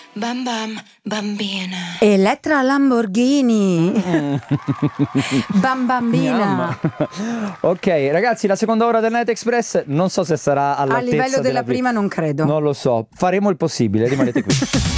Bam bam, bambina. Elettra Lamborghini. Bam bambina. Ok, ragazzi, la seconda ora del Night Express non so se sarà all'altezza A livello della prima non credo. Non lo so, faremo il possibile, rimanete qui.